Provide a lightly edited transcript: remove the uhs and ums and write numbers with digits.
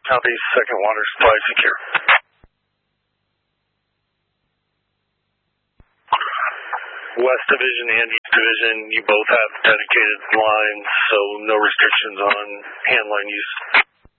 Southeast Second Water Supply secure. West Division and East Division, you both have dedicated lines, so no restrictions on hand line use.